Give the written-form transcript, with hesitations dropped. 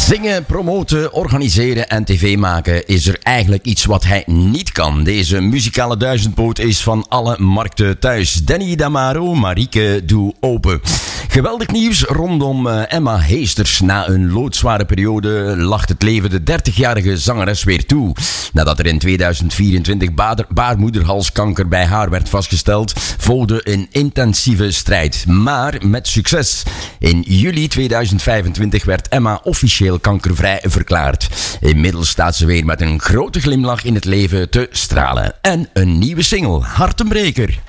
Zingen, promoten, organiseren en tv maken is er eigenlijk iets wat hij niet kan. Deze muzikale duizendpoot is van alle markten thuis. Danny Damaro, Marieke, doe open. Geweldig nieuws rondom Emma Heesters. Na een loodzware periode lacht het leven de 30-jarige zangeres weer toe. Nadat er in 2024 baarmoederhalskanker bij haar werd vastgesteld, volgde een intensieve strijd. Maar met succes. In juli 2025 werd Emma officieel kankervrij verklaard. Inmiddels staat ze weer met een grote glimlach in het leven te stralen. En een nieuwe single, Hartenbreker.